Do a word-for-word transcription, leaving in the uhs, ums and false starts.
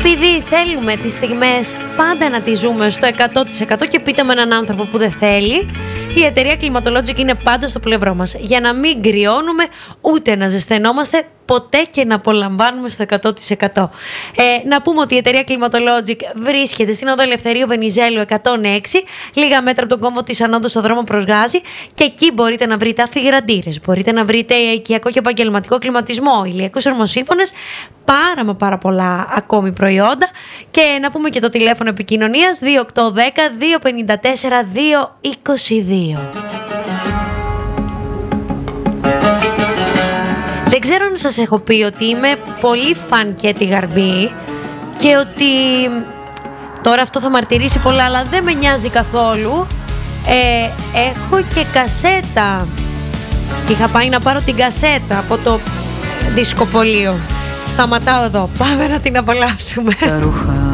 επειδή θέλουμε τις στιγμές πάντα να τις ζούμε στο εκατό τοις εκατό και πείτε με έναν άνθρωπο που δεν θέλει, η εταιρεία Climatologic είναι πάντα στο πλευρό μας για να μην κρυώνουμε ούτε να ζεσθενόμαστε, ποτέ και να απολαμβάνουμε στο εκατό τοις εκατό. Ε, να πούμε ότι η εταιρεία Climatologic βρίσκεται στην οδό Ελευθερίου Βενιζέλου εκατόν έξι, λίγα μέτρα από τον κόμβο της Ανόδου στο δρόμο προς Γάζη, και εκεί μπορείτε να βρείτε αφιγραντήρες, μπορείτε να βρείτε οικιακό και επαγγελματικό κλιματισμό, ηλιακούς ορμοσύφωνες, πάρα μα πάρα πολλά ακόμη προϊόντα. Και να πούμε και το τηλέφωνο επικοινωνίας δύο οκτώ ένα μηδέν δύο πέντε τέσσερα δύο είκοσι δύο. Δεν ξέρω αν σας έχω πει ότι είμαι πολύ φαν και τη Γαρμπή και ότι τώρα αυτό θα μαρτυρήσει πολλά, αλλά δεν με νοιάζει καθόλου. Ε, έχω και κασέτα. Είχα πάει να πάρω την κασέτα από το δισκοπωλείο. Σταματάω εδώ. Πάμε να την απολαύσουμε. Τα ρούχα